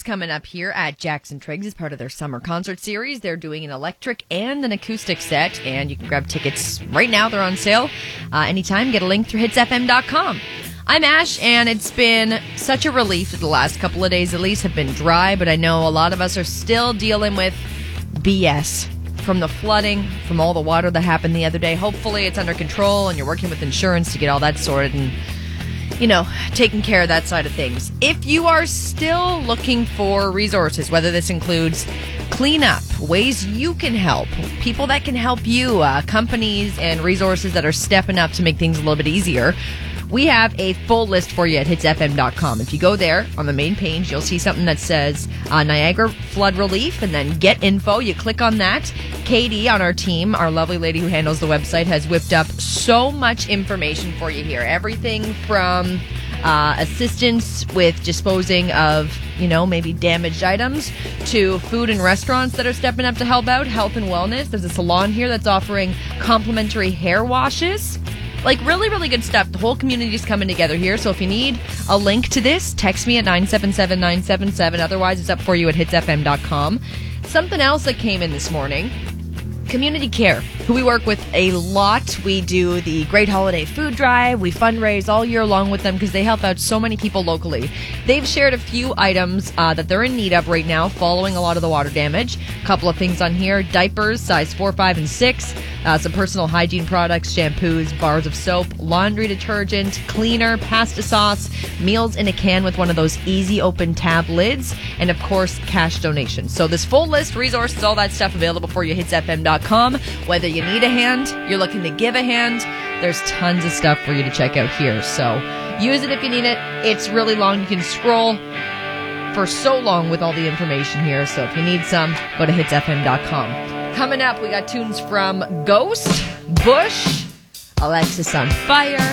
coming up here at Jackson Triggs as part of their summer concert series. They're doing an electric and an acoustic set, and you can grab tickets right now. They're on sale anytime. Get a link through hitsfm.com. I'm Ash, and it's been such a relief that the last couple of days at least have been dry, but I know a lot of us are still dealing with BS from the flooding, from all the water that happened the other day. Hopefully it's under control and you're working with insurance to get all that sorted and, you know, taking care of that side of things. If you are still looking for resources, whether this includes cleanup, ways you can help, people that can help you, companies and resources that are stepping up to make things a little bit easier, we have a full list for you at hitsfm.com. If you go there on the main page, you'll see something that says Niagara Flood Relief and then Get Info. You click on that. Katie on our team, our lovely lady who handles the website, has whipped up so much information for you here. Everything from assistance with disposing of, you know, maybe damaged items to food and restaurants that are stepping up to help out, health and wellness. There's a salon here that's offering complimentary hair washes. Like, really, really good stuff. The whole community is coming together here. So if you need a link to this, text me at 977-977. Otherwise, it's up for you at hitsfm.com. Something else that came in this morning, Community Care, who we work with a lot. We do the Great Holiday Food Drive. We fundraise all year long with them because they help out so many people locally. They've shared a few items that they're in need of right now following a lot of the water damage. A couple of things on here: diapers, size 4, 5, and 6. Some personal hygiene products, shampoos, bars of soap, laundry detergent, cleaner, pasta sauce, meals in a can with one of those easy open tab lids, and of course, cash donations. So this full list, resources, all that stuff available for you, hitsfm.com. Whether you need a hand, you're looking to give a hand, there's tons of stuff for you to check out here. So use it if you need it. It's really long. You can scroll for so long with all the information here. So if you need some, go to hitsfm.com. Coming up, we got tunes from Ghost, Bush, Alexis on Fire,